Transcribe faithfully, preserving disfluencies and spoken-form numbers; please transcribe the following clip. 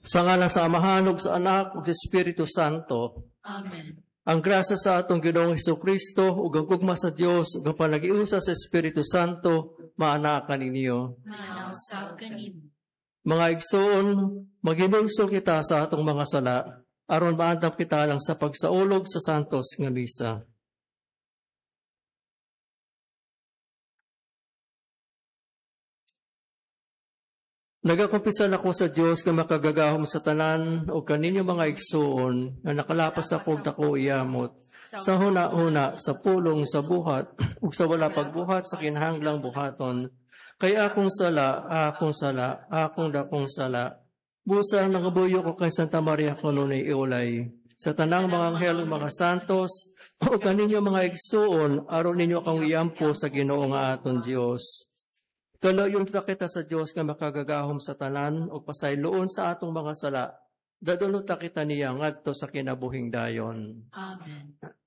Sa ngalan sa Amahan ug sa Anak ug sa Espiritu Santo. Amen. Ang grasya sa atong Ginoong Hesukristo ug ang gugma sa Dios ug ang panagiusa sa Espiritu Santo maana kaninyo. Manaw sa kanimo. Mga igsoon, maghinulsol kita sa atong mga sala aron maandam kita lang sa pagsaulog sa santos nga misa. Nagakumpisan ako sa Dios nga makagagahom sa tanan o kaninyo mga igsoon na nakalapas ako dako iyamot sa huna-huna, sa pulong, sa buhat, ug sa wala pagbuhat sa kinahanglang buhaton. Kay akong sala, akong sala, akong dakong sala. Busa nangabuyo ko kay Santa Maria Colonay Iulay. Sa tanang mga anghel ug mga santos, o kaninyo mga igsoon, aron ninyo kang iyampo sa Ginoo nga aton Dios. Kalayon ta kita sa Dios nga makagagahom sa tanan o pasayloon sa atong mga sala. Dadulot ta kita niya ngadto sa kinabuhing dayon. Amen.